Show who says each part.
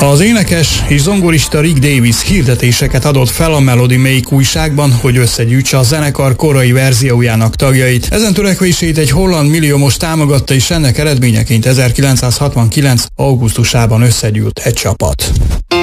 Speaker 1: Az énekes és zongorista Rick Davies hirdetéseket adott fel a Melody Make újságban, hogy összegyűjtse a zenekar korai verziójának tagjait. Ezen törekvését egy holland milliómos támogatta, és ennek eredményeként 1969. augusztusában összegyűlt egy csapat.